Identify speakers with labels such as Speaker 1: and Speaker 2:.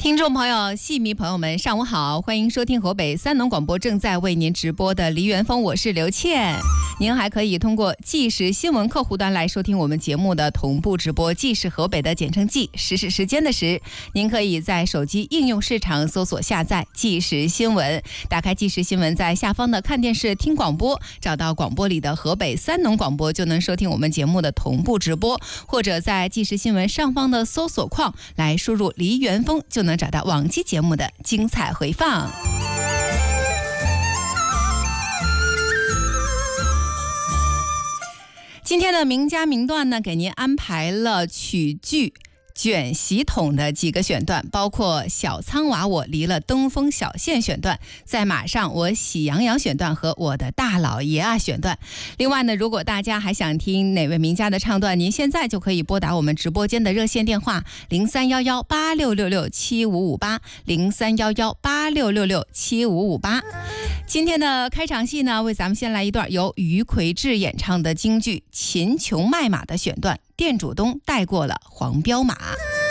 Speaker 1: 听众朋友、戏迷朋友们，上午好，欢迎收听河北三农广播正在为您直播的梨园风，我是刘倩。您还可以通过即时新闻客户端来收听我们节目的同步直播，即时河北的简称即，时是时间的时。您可以在手机应用市场搜索下载即时新闻，打开即时新闻，在下方的看电视听广播，找到广播里的河北三农广播，就能收听我们节目的同步直播，或者在即时新闻上方的搜索框来输入梨园风，就能找到往期节目的精彩回放。今天的名家名段呢，给您安排了曲剧卷席筒的几个选段，包括小仓娃我离了登封小县选段，在马上我喜羊羊选段和我的大老爷啊选段。另外呢，如果大家还想听哪位名家的唱段，您现在就可以拨打我们直播间的热线电话031186667558031186667558。今天的开场戏呢，为咱们先来一段由于魁智演唱的京剧《秦琼卖马》的选段，店主东带过了黄骠马。